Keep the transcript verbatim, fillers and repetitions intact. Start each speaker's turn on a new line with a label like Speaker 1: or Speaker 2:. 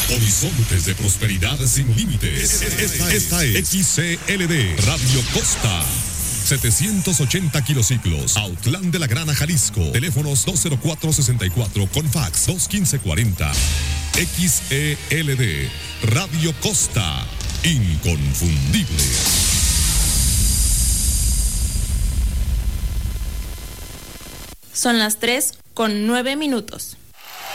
Speaker 1: Horizontes de prosperidad sin límites. Esta, esta es X C L D Radio Costa. setecientos ochenta kilociclos, Autlán de la Grana, Jalisco. Teléfonos dos cero cuatro sesenta y cuatro con fax dos quince cuarenta. X E L D Radio Costa. Inconfundible.
Speaker 2: Son las tres con nueve minutos.